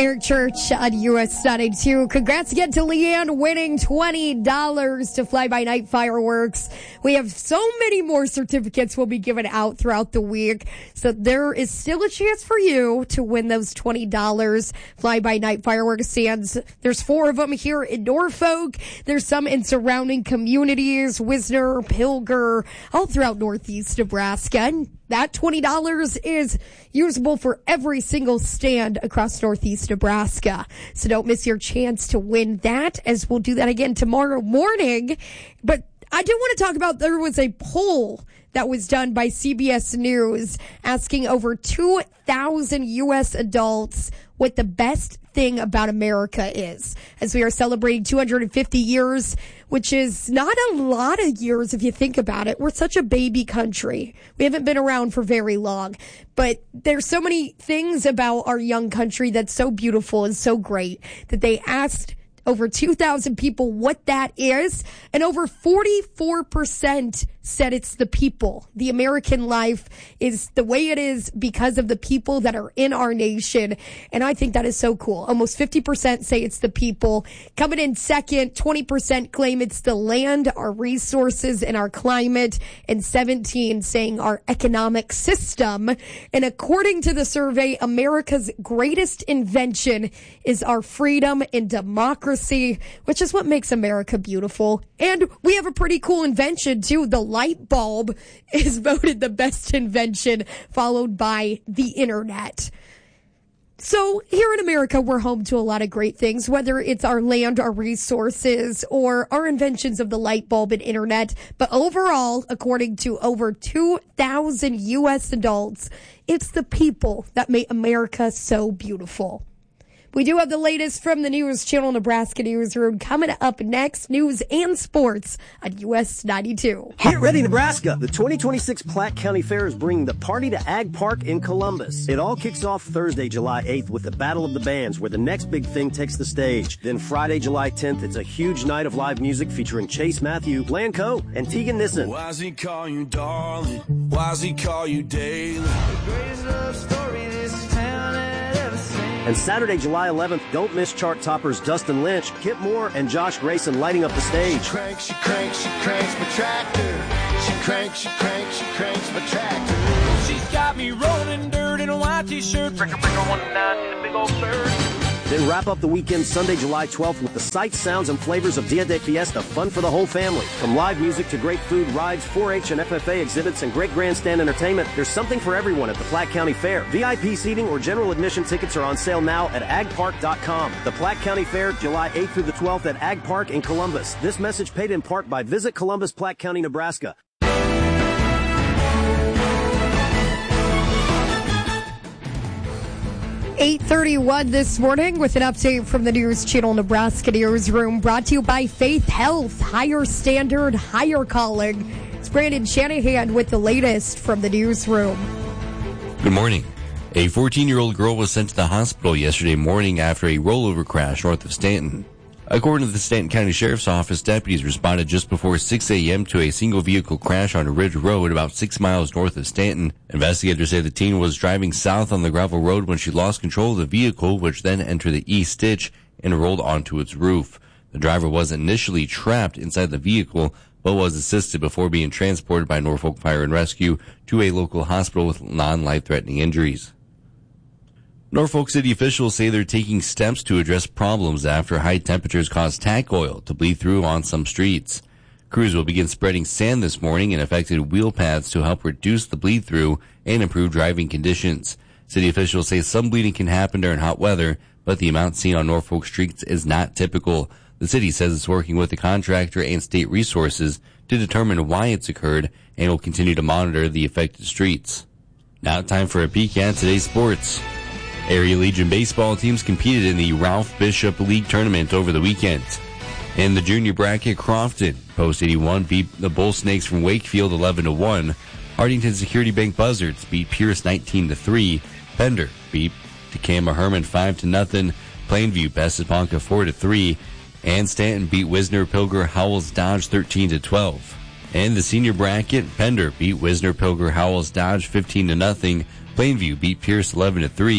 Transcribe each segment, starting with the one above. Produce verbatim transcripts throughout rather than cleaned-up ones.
Eric Church on U S ninety-two. Congrats again to Leanne winning twenty dollars to Fly By Night Fireworks. We have so many more certificates we'll be giving out throughout the week. So there is still a chance for you to win those twenty dollars Fly By Night Fireworks stands. There's four of them here in Norfolk. There's some in surrounding communities, Wisner, Pilger, all throughout Northeast Nebraska. And that twenty dollars is usable for every single stand across Northeast Nebraska. So don't miss your chance to win that, as we'll do that again tomorrow morning. But I do want to talk about, there was a poll that was done by C B S News asking over two thousand U S adults what the best thing about America is, as we are celebrating two hundred fifty years, which is not a lot of years if you think about it. We're such a baby country. We haven't been around for very long, but there's so many things about our young country that's so beautiful and so great that they asked over two thousand people what that is, and over forty-four percent said it's the people. The American life is the way it is because of the people that are in our nation, and I think that is so cool. Almost fifty percent say it's the people. Coming in second, twenty percent claim it's the land, our resources, and our climate, and seventeen saying our economic system. And according to the survey, America's greatest invention is our freedom and democracy, which is what makes America beautiful. And we have a pretty cool invention too. The light bulb is voted the best invention, followed by the internet. So here in America, we're home to a lot of great things, whether it's our land, our resources, or our inventions of the light bulb and internet. But overall, according to over two thousand U S adults, it's the people that make America so beautiful. We do have the latest from the News Channel Nebraska Newsroom coming up next. News and sports on U S ninety-two. Get ready, Nebraska! The twenty twenty-six Platte County Fair is bringing the party to Ag Park in Columbus. It all kicks off Thursday, July eighth with the Battle of the Bands, where the next big thing takes the stage. Then Friday, July tenth, it's a huge night of live music featuring Chase Matthew, Blanco, and Tegan Nissen. Why does he call you darling? Why does he call you daily? The greatest love story this town had ever seen. And Saturday, July eleventh, don't miss chart toppers Dustin Lynch, Kip Moore, and Josh Grayson lighting up the stage. She cranks, she cranks, she cranks my tractor. She cranks, she cranks, she cranks my tractor. She's got me rolling dirt in a white t-shirt. Bricker, bricker, one nine in a big old bird. Then wrap up the weekend Sunday, July twelfth with the sights, sounds, and flavors of Dia de Fiesta, fun for the whole family. From live music to great food, rides, four H and F F A exhibits, and great grandstand entertainment, there's something for everyone at the Platte County Fair. V I P seating or general admission tickets are on sale now at ag park dot com. The Platte County Fair, July eighth through the twelfth at Ag Park in Columbus. This message paid in part by Visit Columbus, Platte County, Nebraska. eight thirty-one this morning with an update from the News Channel Nebraska Newsroom, brought to you by Faith Health, higher standard, higher calling. It's Brandon Shanahan with the latest from the newsroom. Good morning. A fourteen-year-old girl was sent to the hospital yesterday morning after a rollover crash north of Stanton. According to the Stanton County Sheriff's Office, deputies responded just before six a.m. to a single-vehicle crash on a Ridge Road about six miles north of Stanton. Investigators say the teen was driving south on the gravel road when she lost control of the vehicle, which then entered the east ditch and rolled onto its roof. The driver was initially trapped inside the vehicle, but was assisted before being transported by Norfolk Fire and Rescue to a local hospital with non-life-threatening injuries. Norfolk City officials say they're taking steps to address problems after high temperatures caused tack oil to bleed through on some streets. Crews will begin spreading sand this morning in affected wheel paths to help reduce the bleed through and improve driving conditions. City officials say some bleeding can happen during hot weather, but the amount seen on Norfolk streets is not typical. The city says it's working with the contractor and state resources to determine why it's occurred and will continue to monitor the affected streets. Now time for a peek at today's sports. Area Legion baseball teams competed in the Ralph Bishop League tournament over the weekend. In the junior bracket, Crofton, Post eighty-one, beat the Bull Snakes from Wakefield eleven to one. Hartington Security Bank Buzzards beat Pierce nineteen to three. Pender beat Tacoma Herman five to nothing. Plainview bested Ponca four to three. And Stanton beat Wisner Pilger Howells Dodge thirteen to twelve. In the senior bracket, Pender beat Wisner Pilger Howells Dodge fifteen to nothing. Plainview beat Pierce eleven to three.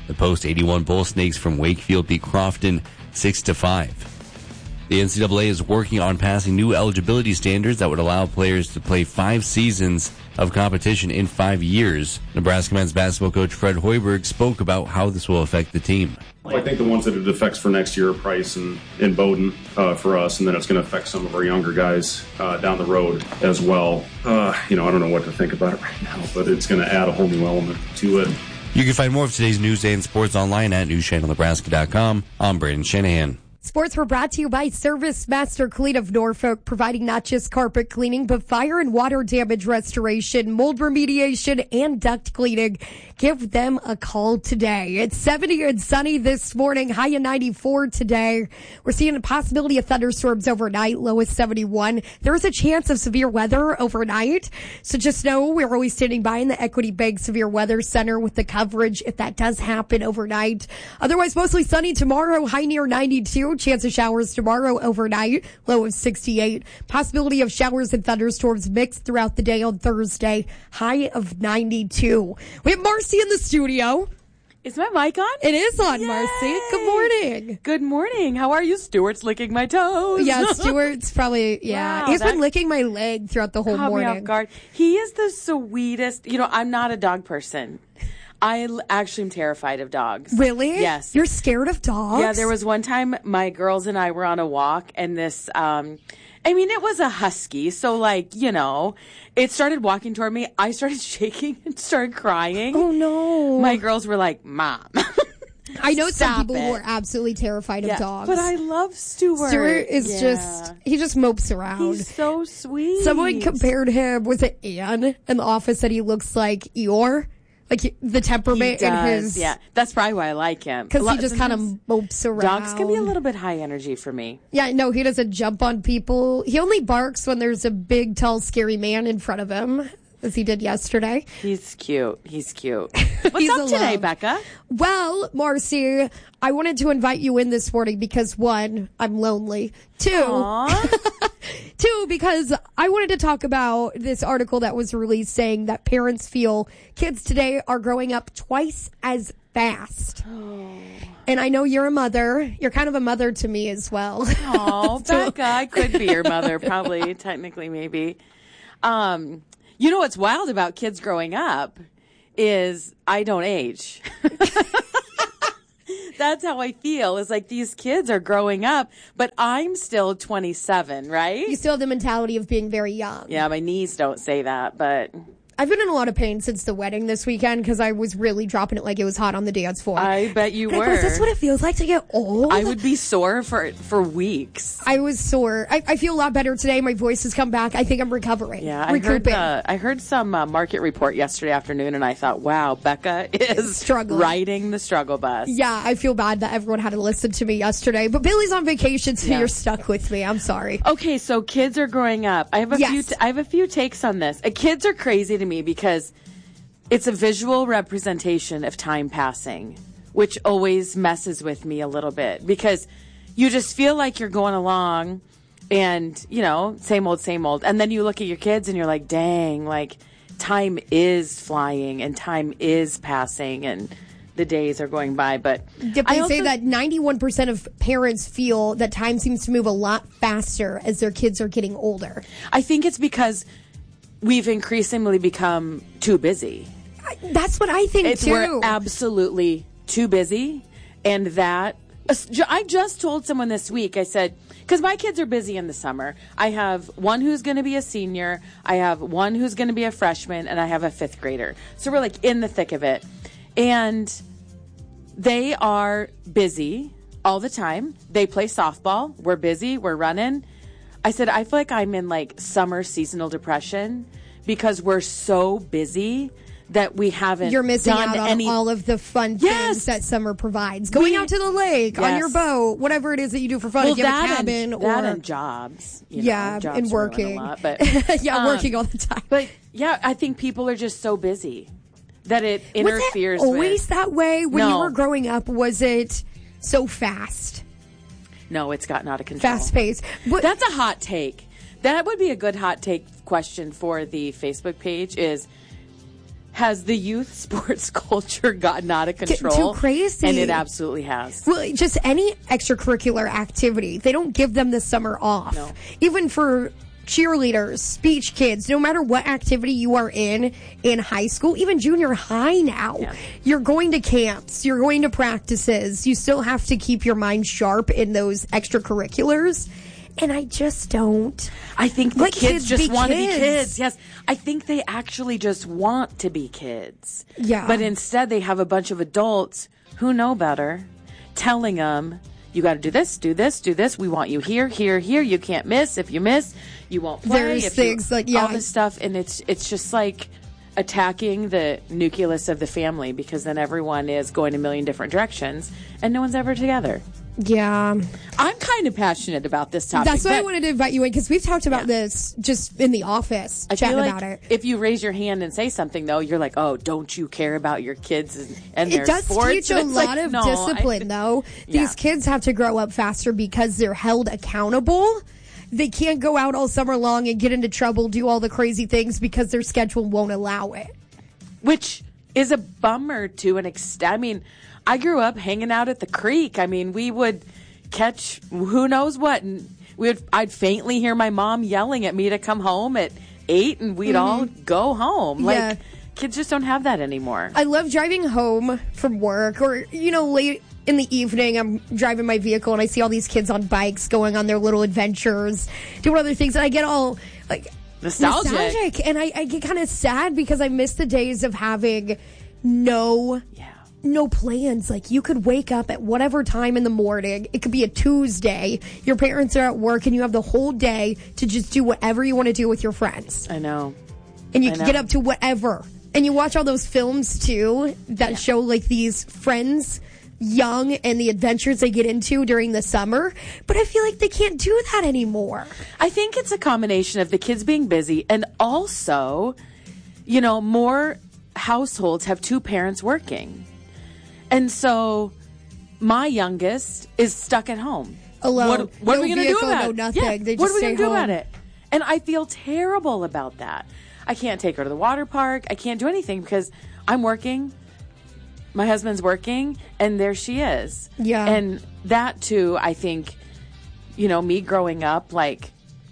The Post eighty-one Bull Snakes from Wakefield beat Crofton six to five. The N C double A is working on passing new eligibility standards that would allow players to play five seasons of competition in five years. Nebraska men's basketball coach Fred Hoiberg spoke about how this will affect the team. I think the ones that it affects for next year are Price and, and Bowdoin uh, for us, and then it's going to affect some of our younger guys uh, down the road as well. Uh, you know, I don't know what to think about it right now, but it's going to add a whole new element to it. You can find more of today's news and sports online at news channel nebraska dot com. I'm Brandon Shanahan. Sports were brought to you by Service Master Clean of Norfolk, providing not just carpet cleaning, but fire and water damage restoration, mold remediation, and duct cleaning. Give them a call today. It's seventy and sunny this morning, high of ninety-four today. We're seeing a possibility of thunderstorms overnight, low of seventy-one. There is a chance of severe weather overnight, so just know we're always standing by in the Equity Bank Severe Weather Center with the coverage if that does happen overnight. Otherwise, mostly sunny tomorrow, high near ninety-two. Chance of showers tomorrow overnight, low of sixty-eight. Possibility of showers and thunderstorms mixed throughout the day on Thursday, high of ninety-two. We have Marcy in the studio. Is my mic on? It is on, Yay! Marcy. Good morning. Good morning. How are you? Stuart's licking my toes. Yeah, Stuart's probably, yeah. Wow, He's that been licking my leg throughout the whole caught me morning. off guard. He is the sweetest. You know, I'm not a dog person. I l- actually am terrified of dogs. Really? Yes. You're scared of dogs? Yeah, there was one time my girls and I were on a walk, and this, um, I mean, it was a husky, so, like, you know, it started walking toward me. I started shaking and started crying. Oh, no. My girls were like, Mom. I know Stop some people it. who are absolutely terrified Yeah, of dogs. but I love Stuart. Stuart is Yeah. just, he just mopes around. He's so sweet. Someone compared him, was it Anne in the office, that he looks like Eeyore? Like he- the temperament He in does, his. yeah. That's probably why I like him. Because A lot- he just kind of sometimes mopes around. Dogs can be a little bit high energy for me. Yeah, no, he doesn't jump on people. He only barks when there's a big, tall, scary man in front of him, as he did yesterday. He's cute. He's cute. What's He's up a today, love. Becca? Well, Marcy, I wanted to invite you in this morning because, one, I'm lonely. Two, Aw. Two, because I wanted to talk about this article that was released saying that parents feel kids today are growing up twice as fast. And I know you're a mother. You're kind of a mother to me as well. Oh, Becca, I could be your mother, probably, technically, maybe. Um, you know what's wild about kids growing up is I don't age. That's how I feel. Is like these kids are growing up, but I'm still twenty-seven, right? You still have the mentality of being very young. Yeah, my knees don't say that, but I've been in a lot of pain since the wedding this weekend because I was really dropping it like it was hot on the dance floor. I bet you Like, were. Is this what it feels like to get old? I would be sore for for weeks. I was sore. I, I feel a lot better today. My voice has come back. I think I'm recovering. Yeah, I heard recouping. uh, I heard some uh, market report yesterday afternoon, and I thought, wow, Becca is Struggling. riding the struggle bus. Yeah, I feel bad that everyone had to listen to me yesterday. But Billy's on vacation, so Yeah. you're stuck with me. I'm sorry. Okay, so kids are growing up. I have a Yes. few. T- I have a few takes on this. Uh, kids are crazy to me because it's a visual representation of time passing, which always messes with me a little bit because you just feel like you're going along, and you know, same old, same old, and then you look at your kids and you're like, dang, like time is flying and time is passing and the days are going by. But Did I they also- say that ninety-one percent of parents feel that time seems to move a lot faster as their kids are getting older? I think it's because we've increasingly become too busy. I, that's what I think, It's too. we're absolutely too busy, and that I just told someone this week. I said, because my kids are busy in the summer. I have one who's going to be a senior, I have one who's going to be a freshman, and I have a fifth grader. So we're like in the thick of it, and they are busy all the time. They play softball. We're busy. We're running. I said, I feel like I'm in like summer seasonal depression because we're so busy that we haven't You're missing done out on any all of the fun Yes. things that summer provides. Going We- out to the lake, on Yes. your boat, whatever it is that you do for fun. well, if you have a that cabin and, or that and jobs. You yeah, know, jobs and ruin working. a lot, but yeah, um, working all the time. But yeah, I think people are just so busy that it was interferes it always with. that way when you No. were growing up? Was it so fast, No, it's gotten out of control. fast paced? But That's a hot take. That would be a good hot take question for the Facebook page is, has the youth sports culture gotten out of control? Too crazy. And it absolutely has. Well, just any extracurricular activity. They don't give them the summer off. No. Even for cheerleaders, speech kids, no matter what activity you are in in high school, even junior high now, Yeah. you're going to camps, you're going to practices. You still have to keep your mind sharp in those extracurriculars. And I just don't. I think the Let kids, kids just be want to be kids. kids. Yes. I think they actually just want to be kids. Yeah. But instead they have a bunch of adults who know better telling them, you got to do this, do this, do this. We want you here, here, here. You can't miss. If you miss, you won't play. There's if things you, like, yeah. all this stuff. And it's, it's just like attacking the nucleus of the family, because then everyone is going a million different directions and no one's ever together. Yeah. I'm kind of passionate about this topic. That's why I but wanted to invite you in, because we've talked about Yeah. this just in the office, I chatting feel like about it. if you raise your hand and say something, though, you're like, oh, don't you care about your kids and, and their It does sports? teach a And it's lot like, of no, discipline, I- though. Yeah. These kids have to grow up faster because they're held accountable. They can't go out all summer long and get into trouble, do all the crazy things because their schedule won't allow it. Which is a bummer to an extent. I mean, I grew up hanging out at the creek. I mean, we would catch who knows what, and we would, I'd faintly hear my mom yelling at me to come home at eight, and we'd all go home. Like, Yeah. kids just don't have that anymore. I love driving home from work, or, you know, late in the evening, I'm driving my vehicle and I see all these kids on bikes going on their little adventures, doing other things, and I get all, like, Nostalgic. nostalgic. And I, I get kind of sad because I miss the days of having no... Yeah. no plans. Like, you could wake up at whatever time in the morning. It could be a Tuesday. Your parents are at work and you have the whole day to just do whatever you want to do with your friends. I know. And you I can know. get up to whatever. And you watch all those films too that show like these friends young and the adventures they get into during the summer. But I feel like they can't do that anymore. I think it's a combination of the kids being busy and also, you know, more households have two parents working. And so my youngest is stuck at home. Alone. What, what No are we going to do vehicle, about no it? nothing. Yeah. They what just are we stay gonna do home. about it? And I feel terrible about that. I can't take her to the water park. I can't do anything because I'm working. My husband's working, and there she is. Yeah. And that, too, I think, you know, me growing up, like,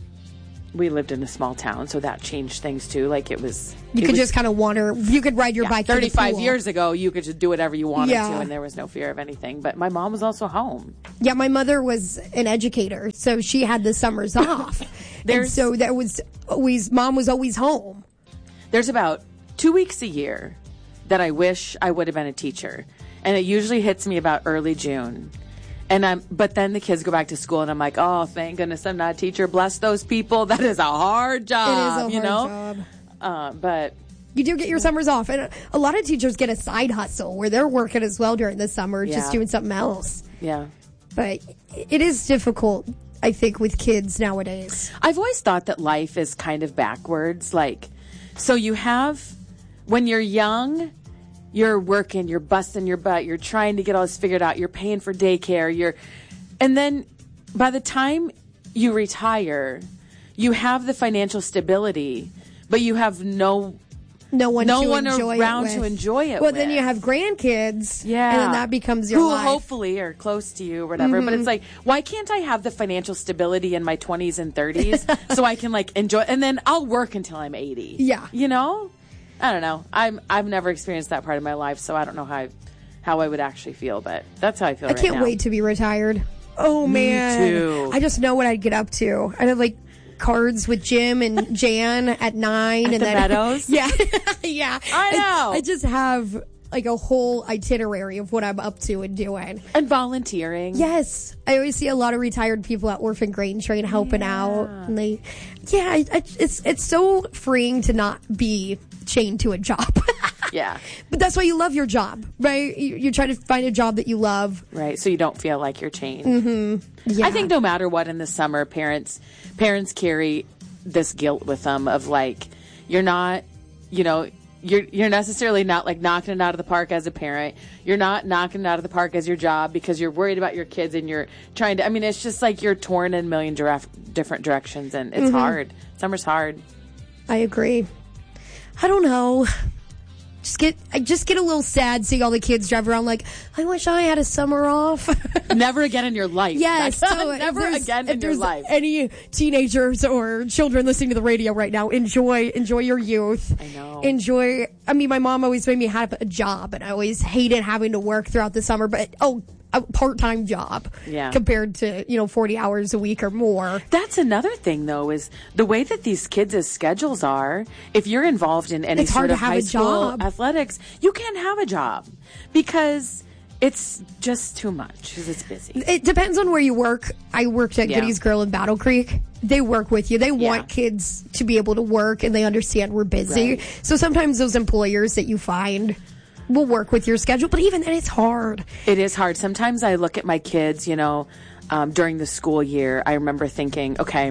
we lived in a small town, so that changed things, too. Like, it was... You it could was, just kind of wander. You could ride your yeah, bike to the thirty-five pool. years ago, you could just do whatever you wanted Yeah. to, and there was no fear of anything. But my mom was also home. Yeah, my mother was an educator, so she had the summers off. and There's- so that was always, mom was always home. There's about two weeks a year that I wish I would have been a teacher. And it usually hits me about early June. And I'm, but then the kids go back to school and I'm like, oh, thank goodness I'm not a teacher. Bless those people. That is a hard job. It is a hard you know? job. Uh, but You do get your summers off. And a lot of teachers get a side hustle where they're working as well during the summer, Yeah. just doing something else. yeah. But it is difficult, I think, with kids nowadays. I've always thought that life is kind of backwards. Like, so you have, when you're young, you're working, you're busting your butt, you're trying to get all this figured out, you're paying for daycare, you're, and then by the time you retire, you have the financial stability, but you have no, No one, no to one enjoy around it to with. enjoy it Well, with. then you have grandkids. Yeah. And then that becomes your Who life. hopefully are close to you or whatever. But it's like, why can't I have the financial stability in my twenties and thirties so I can like enjoy, and then I'll work until I'm eighty. Yeah. You know? I don't know. I'm, I've never experienced that part of my life, so I don't know how I, how I would actually feel, but that's how I feel I right can't now. wait to be retired. Oh, man. too. I just know what I'd get up to. I'd have like cards with Jim and Jan at nine. At and the then, Meadows? Yeah. yeah. I know. I just have like a whole itinerary of what I'm up to and doing. And volunteering. Yes. I always see a lot of retired people at Orphan Grain Train helping out. And they, yeah, I, I, it's, it's so freeing to not be chained to a job. Yeah. But that's why you love your job, right? You, you try to find a job that you love. Right. So you don't feel like you're chained. Mm-hmm. Yeah. I think no matter what in the summer, parents parents carry this guilt with them of like, you're not, you know, you're you're necessarily not like knocking it out of the park as a parent. You're not knocking it out of the park as your job because you're worried about your kids and you're trying to, I mean, it's just like you're torn in a million direct, different directions and it's Mm-hmm. hard. Summer's hard. I agree. I don't know. Just get, I just get a little sad seeing all the kids drive around like, I wish I had a summer off. Never again in your life. Yes. So Never again in your life. Any teenagers or children listening to the radio right now, enjoy, enjoy your youth. I know. Enjoy, I mean, my mom always made me have a job, and I always hated having to work throughout the summer, but, oh, a part-time job. Yeah. Compared to, you know, forty hours a week or more. That's another thing, though, is the way that these kids' schedules are. If you're involved in any It's hard sort to of have high a school job. athletics, you can't have a job because it's just too much because it's busy. It depends on where you work. I worked at Yeah. Goody's Grill in Battle Creek. They work with you. They want Yeah. kids to be able to work, and they understand we're busy. Right. So sometimes those employers that you find will work with your schedule, but even then it's hard. It is hard. Sometimes I look at my kids, you know, um, during the school year. I remember thinking, okay,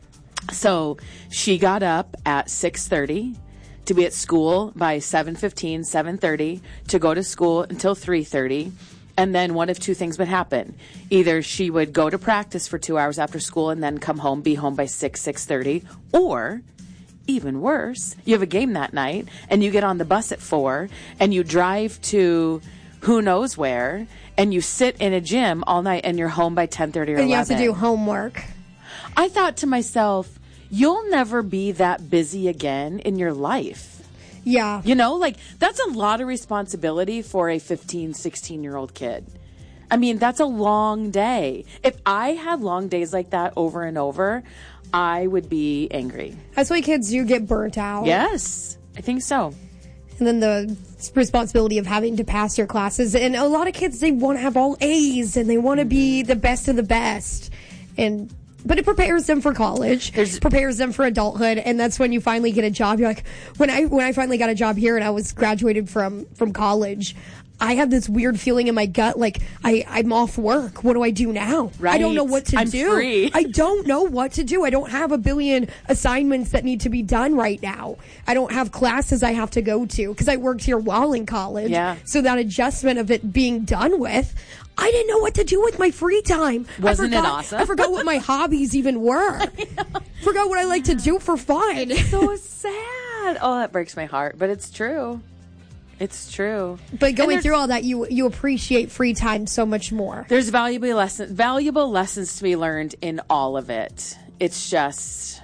so she got up at six thirty to be at school by seven fifteen, seven thirty, to go to school until three thirty. And then one of two things would happen. Either she would go to practice for two hours after school and then come home, be home by six, six thirty, or even worse, you have a game that night and you get on the bus at four and you drive to who knows where and you sit in a gym all night and you're home by ten thirty or And you eleven. have to do homework. I thought to myself, you'll never be that busy again in your life. Yeah. You know, like that's a lot of responsibility for a fifteen, sixteen year old kid. I mean, that's a long day. If I had long days like that over and over, I would be angry. That's why kids do get burnt out. Yes, I think so. And then the responsibility of having to pass your classes. And a lot of kids, they want to have all A's and they want to be the best of the best. And but it prepares them for college. There's- prepares them for adulthood, and that's when you finally get a job. You're like, when I when I finally got a job here and I was graduated from from college, I had this weird feeling in my gut, like I I'm off work. What do I do now? I don't know Right. what to I'm do. free. I don't know what to do. I don't have a billion assignments that need to be done right now. I don't have classes I have to go to because I worked here while in college. Yeah. So that adjustment of it being done with, I didn't know what to do with my free time. Wasn't I it forgot, awesome? I forgot what my hobbies even were. Forgot what I like to do for fun. So sad. Oh, that breaks my heart, but it's true. It's true. But And going there's- through all that, you you appreciate free time so much more. There's valuable lessons, valuable lessons to be learned in all of it. It's just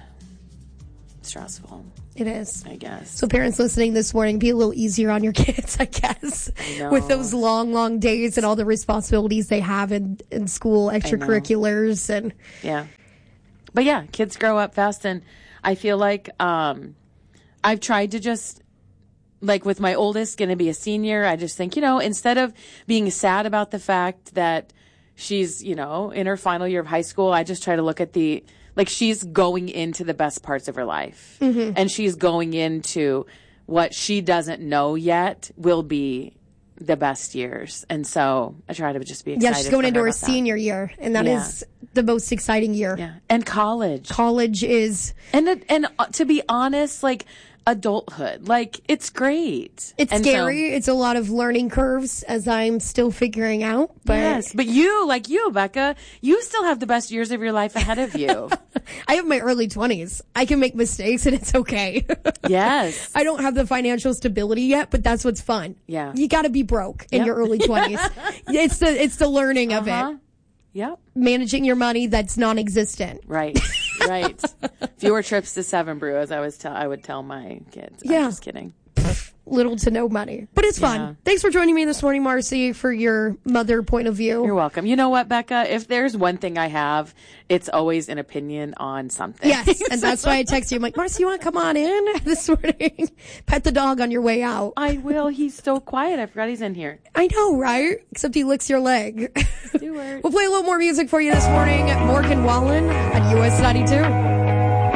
stressful, It is. I guess. So parents listening this morning, be a little easier on your kids, I guess, know. with those long, long days and all the responsibilities they have in, in school, extracurriculars, and Yeah. But yeah, kids grow up fast, and I feel like um, I've tried to just, like with my oldest, going to be a senior, I just think, you know, instead of being sad about the fact that she's, you know, in her final year of high school, I just try to look at the, like she's going into the best parts of her life. Mm-hmm. And she's going into what she doesn't know yet will be the best years. And so I try to just be excited. yeah, she's going for into her her about that. senior year, and that Yeah. is the most exciting year. Yeah. And college. College is And it- and uh, to be honest, like adulthood, like it's great. it's And so- scary. it's a lot of learning curves as I'm still figuring out. But yes, but you, like you, Becca, you still have the best years of your life ahead of you. I have my early twenties. I can make mistakes, and it's okay. Yes. I don't have the financial stability yet, but that's what's fun. Yeah. You got to be broke in Yep. your early twenties. It's the it's the learning of Uh-huh. it. Yep. Managing your money that's non-existent. Right. Right. Fewer trips to Seven Brew, as I was tell I would tell my kids. Yeah. I'm just kidding. Little to no money. But it's fun. Yeah. Thanks for joining me this morning, Marcy, for your mother point of view. You're welcome. You know what, Becca? If there's one thing I have, it's always an opinion on something. Yes, and that's why I text you. I'm like, Marcy, you want to come on in this morning? Pet the dog on your way out. I will. He's so quiet. I forgot he's in here. I know, right? Except he licks your leg. Do it. We'll play a little more music for you this morning. Morgan Wallen on U S ninety-two.